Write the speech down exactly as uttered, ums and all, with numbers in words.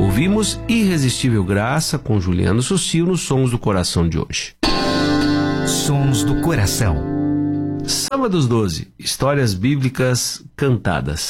Ouvimos Irresistível Graça com Juliano Sucio nos Sons do Coração de hoje. Sons do Coração. Sábados doze, histórias bíblicas cantadas.